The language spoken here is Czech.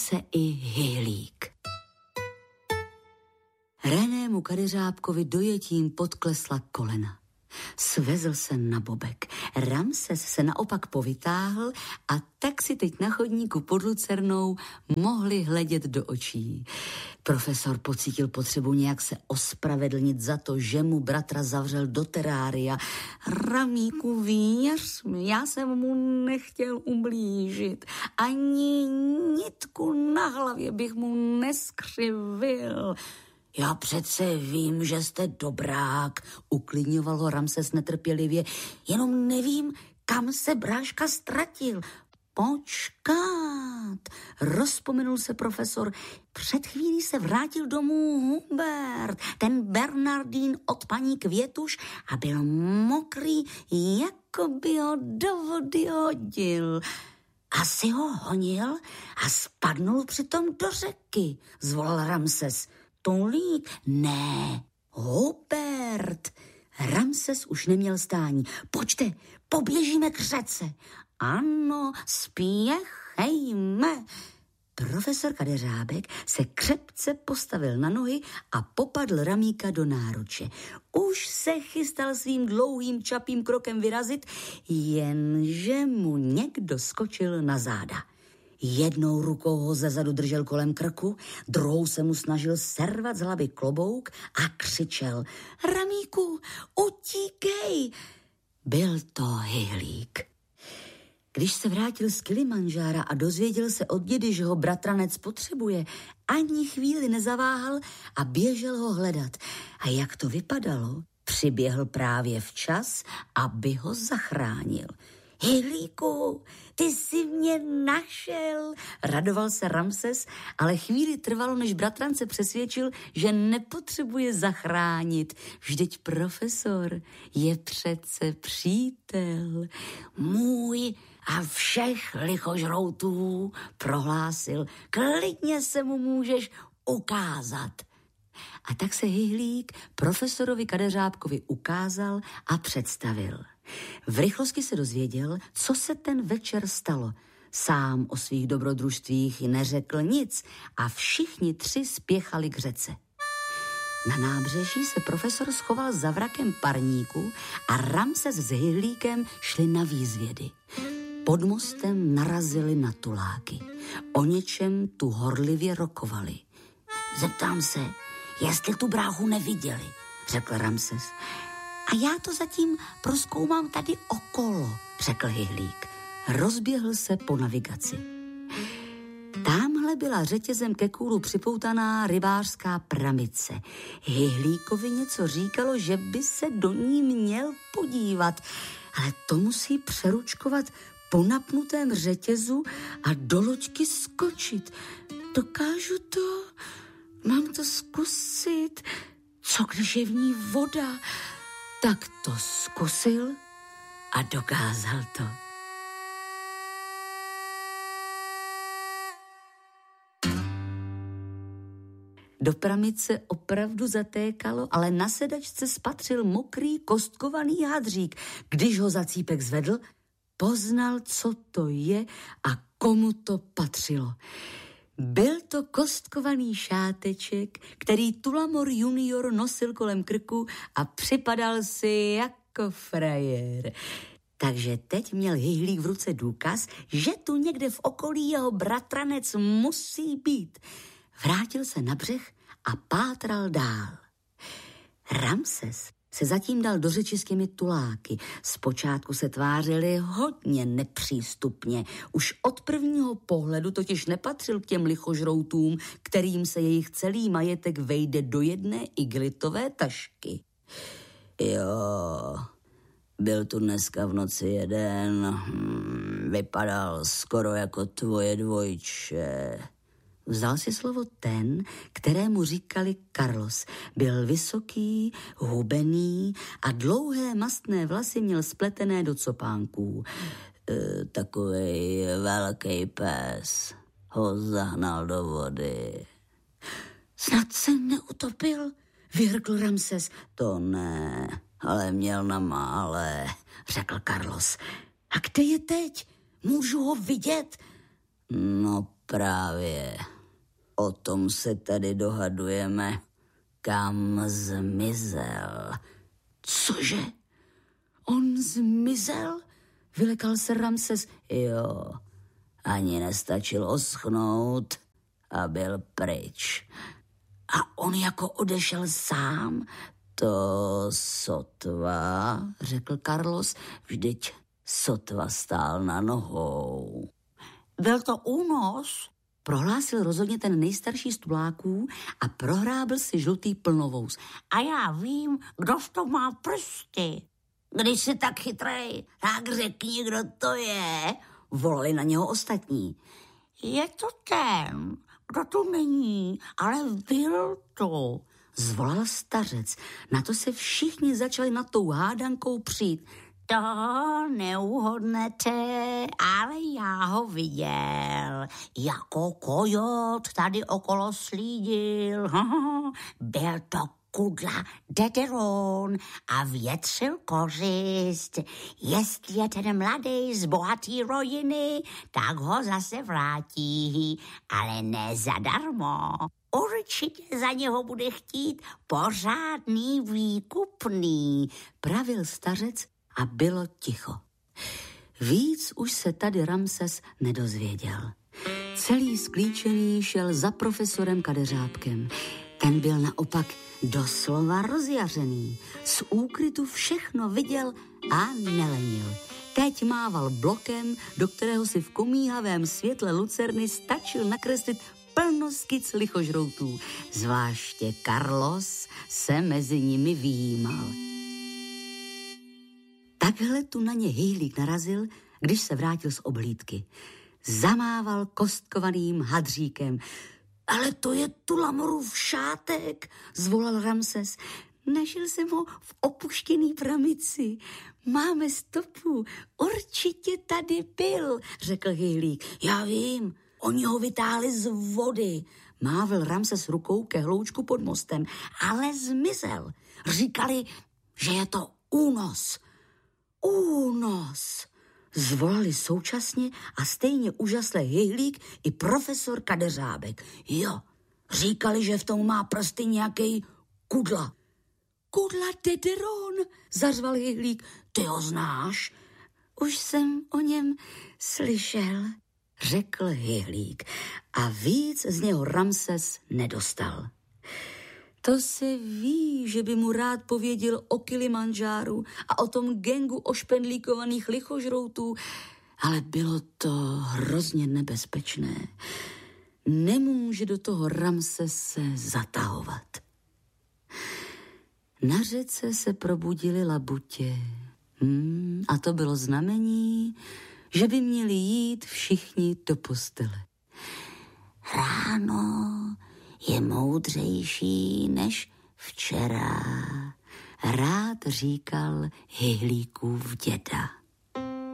se i Hyhlík. Renému Kadeřábkovi dojetím podklesla kolena. Svezl se na bobek. Ramses se naopak povytáhl a tak si teď na chodníku pod lucernou mohli hledět do očí. Profesor pocítil potřebu nějak se ospravedlnit za to, že mu bratra zavřel do terária. Ramíku, věř mi, já jsem mu nechtěl ublížit. Ani nitku na hlavě bych mu neskřivil. Já přece vím, že jste dobrák, uklidňoval ho Ramses netrpělivě, jenom nevím, kam se bráška ztratil. Počkat, rozpomenul se profesor, před chvílí se vrátil domů Hubert, ten Bernardín od paní Květuš a byl mokrý, jako by ho do vody hodil. Asi ho honil a spadnul přitom do řeky, zvolal Ramses. Tolik? Ne, Hubert. Ramses už neměl stání. Pojďte, poběžíme k řece. Ano, spěchejme. Profesor Kadeřábek se křepce postavil na nohy a popadl Ramíka do náruče. Už se chystal svým dlouhým čapým krokem vyrazit, jenže mu někdo skočil na záda. Jednou rukou ho zezadu držel kolem krku, druhou se mu snažil servat z hlavy klobouk a křičel: Ramíku, utíkej! Byl to Hyhlík. Když se vrátil z Kilimanjára a dozvěděl se od dědy, že ho bratranec potřebuje, ani chvíli nezaváhal a běžel ho hledat. A jak to vypadalo, přiběhl právě včas, aby ho zachránil. Hyhlíku, ty jsi mě našel, radoval se Ramses, ale chvíli trvalo, než bratrance přesvědčil, že nepotřebuje zachránit. Vždyť profesor je přece přítel. Můj a všech lichožroutů, prohlásil, klidně se mu můžeš ukázat. A tak se Hyhlík profesorovi Kadeřábkovi ukázal a představil. V rychlosti se dozvěděl, co se ten večer stalo. Sám o svých dobrodružstvích neřekl nic a všichni tři spěchali k řece. Na nábřeží se profesor schoval za vrakem parníku a Ramses s Hyhlíkem šli na výzvědy. Pod mostem narazili na tuláky. O něčem tu horlivě rokovali. Zeptám se, jestli tu bráchu neviděli, řekl Ramses. A já to zatím prozkoumám tady okolo, řekl Hyhlík. Rozběhl se po navigaci. Támhle byla řetězem ke kůlu připoutaná rybářská pramice. Hyhlíkovi něco říkalo, že by se do ní měl podívat, ale to musí přeručkovat po napnutém řetězu a do loďky skočit. Dokážu to? Mám to zkusit? Co když je v ní voda? Tak to zkusil a dokázal to. Do pramice opravdu zatékalo, ale na sedačce spatřil mokrý kostkovaný hadřík. Když ho za cípek zvedl, poznal, co to je a komu to patřilo. Byl to kostkovaný šáteček, který Tulamor junior nosil kolem krku a připadal si jako frajer. Takže teď měl Hyhlík v ruce důkaz, že tu někde v okolí jeho bratranec musí být. Vrátil se na břeh a pátral dál. Ramses se zatím dal do řeči s těmi tuláky. Zpočátku se tvářili hodně nepřístupně. Už od prvního pohledu totiž nepatřil k těm lichožroutům, kterým se jejich celý majetek vejde do jedné igelitové tašky. Jo, byl tu dneska v noci jeden, vypadal skoro jako tvoje dvojče. Vzal si slovo ten, kterému říkali Carlos. Byl vysoký, hubený a dlouhé mastné vlasy měl spletené do copánků. Takovej velký pes ho zahnal do vody. Snad se neutopil, vyhrkl Ramses. To ne, ale měl na mále, řekl Carlos. A kde je teď? Můžu ho vidět? No, právě o tom se tady dohadujeme. Kam zmizel? Cože? On zmizel? Vylekal se Ramses. Jo, ani nestačil oschnout a byl pryč. A on jako odešel sám? To sotva, řekl Carlos, vždyť sotva stál na nohou. Byl to únos, prohlásil rozhodně ten nejstarší z tuláků a prohrábil si žlutý plnovous. A já vím, kdo v tom má prsty. Když jsi tak chytrej, tak řekni, kdo to je, volali na něho ostatní. Je to ten, kdo tu není, ale byl to, zvolal stařec. Na to se všichni začali nad tou hádankou přijít. To neuhodnete, ale já ho viděl. Jako kojot tady okolo slídil. Byl to kudla Dederon a větřil kořist. Jestli je ten mladý z bohatý rodiny, tak ho zase vrátí, ale ne zadarmo. Určitě za něho bude chtít pořádný výkupný, pravil stařec a bylo ticho. Víc už se tady Ramses nedozvěděl. Celý sklíčený šel za profesorem Kadeřábkem. Ten byl naopak doslova rozjařený. Z úkrytu všechno viděl a nelenil. Teď mával blokem, do kterého si v komíhavém světle lucerny stačil nakreslit plno skic lichožroutů. Zvláště Carlos se mezi nimi vyjímal. Takhle tu na ně Hejlík narazil, když se vrátil z obhlídky. Zamával kostkovaným hadříkem. Ale to je Tulamorův šátek, zvolal Ramses. Našel jsem ho v opuštěný pramici. Máme stopu, určitě tady byl, řekl Hejlík. Já vím, oni ho vytáhli z vody, mávl Ramses rukou ke hloučku pod mostem, ale zmizel. Říkali, že je to únos. Únos, zvolali současně a stejně úžasle Hejlík i profesor Kadeřábek. Jo, říkali, že v tom má prsty nějakej kudla. Kudla Dederon, zařval Hejlík. Ty ho znáš? Už jsem o něm slyšel, řekl Hejlík a víc z něho Ramses nedostal. To se ví, že by mu rád pověděl o Kilimandžáru a o tom gengu ošpendlíkovaných lichožroutů, ale bylo to hrozně nebezpečné. Nemůže do toho Ramses se zatahovat. Na řece se probudily labutě. A to bylo znamení, že by měli jít všichni do postele. Ráno je moudřejší než včera, rád říkal Hejlíkův děda.